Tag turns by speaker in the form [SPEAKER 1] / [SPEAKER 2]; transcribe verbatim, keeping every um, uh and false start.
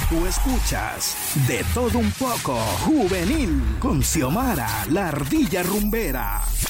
[SPEAKER 1] Tú escuchas De Todo Un Poco Juvenil con Xiomara, la ardilla rumbera.